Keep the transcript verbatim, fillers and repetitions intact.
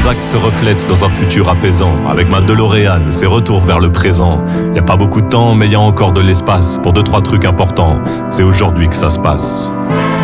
nos actes se reflètent dans un futur apaisant. Avec ma DeLorean, c'est retour vers le présent. Y a pas beaucoup de temps, mais y a encore de l'espace pour deux, trois trucs importants. C'est aujourd'hui que ça se passe.